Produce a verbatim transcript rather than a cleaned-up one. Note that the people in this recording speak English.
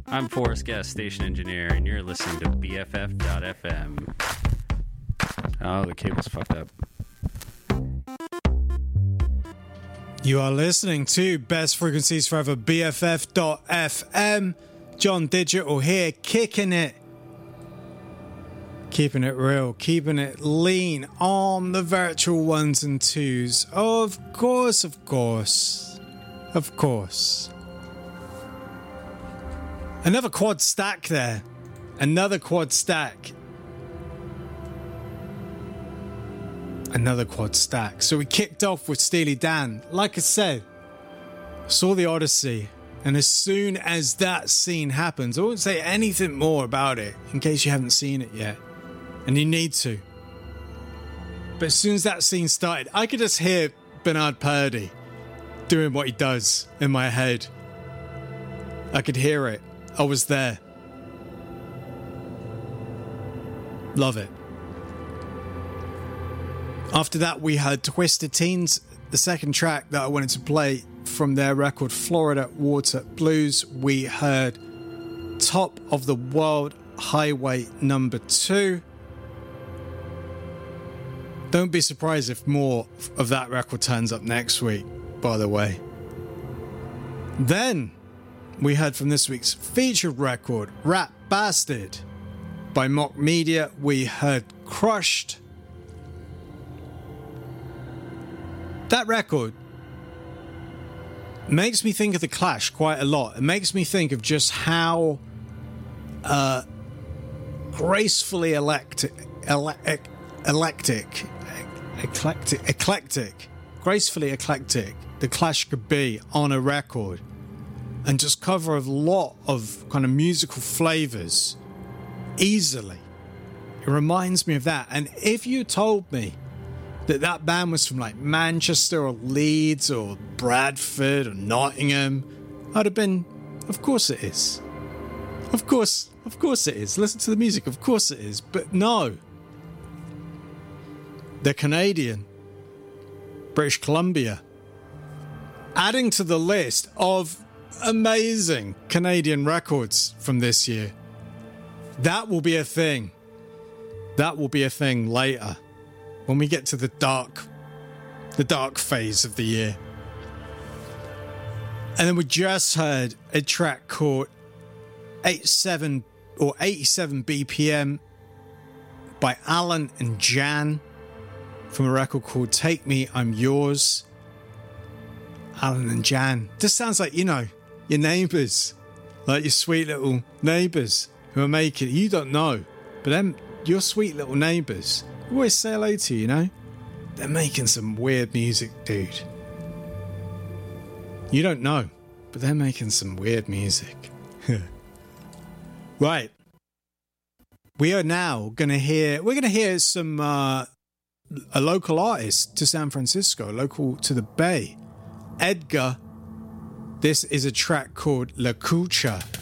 I'm Forrest Guest, station engineer, and you're listening to B F F dot F M. Oh, the cable's fucked up. You are listening to Best Frequencies Forever, B F F dot F M. John Digital here, kicking it. Keeping it real, keeping it lean on the virtual ones and twos. Of course, of course. Of course. Another quad stack there. Another quad stack. Another quad stack. So we kicked off with Steely Dan. Like I said, saw the Odyssey. And as soon as that scene happens, I won't say anything more about it in case you haven't seen it yet. And you need to. But as soon as that scene started, I could just hear Bernard Purdie doing what he does in my head. I could hear it. I was there. Love it. After that, we heard Twisted Teens, the second track that I wanted to play from their record Florida Water Blues. We heard Top of the World Highway number two. Don't be surprised if more of that record turns up next week, by the way. Then we heard from this week's featured record, Rat Bastard by Mock Media. We heard Crushed. That record makes me think of The Clash quite a lot. It makes me think of just how uh, gracefully electric, ele- electric, eclectic, eclectic, gracefully eclectic The Clash could be on a record and just cover a lot of kind of musical flavors easily. It reminds me of that. And if you told me that that band was from like Manchester or Leeds or Bradford or Nottingham, I'd have been, of course it is. Of course, of course it is. Listen to the music, of course it is. But no. They're Canadian. British Columbia. Adding to the list of amazing Canadian records from this year. That will be a thing. That will be a thing later. When we get to the dark, the dark phase of the year. And then we just heard a track called eighty-seven or eighty-seven B P M by Alan and Jan from a record called Take Me, I'm Yours. Alan and Jan. This sounds like, you know, your neighbours. Like your sweet little neighbours who are making it. You don't know, but them, your sweet little neighbours. Always say hello to you, you know? They're making some weird music, dude. You don't know, but they're making some weird music. Right. We are now going to hear, we're going to hear some, uh, a local artist to San Francisco, local to the Bay. Edgar. This is a track called La Cucha.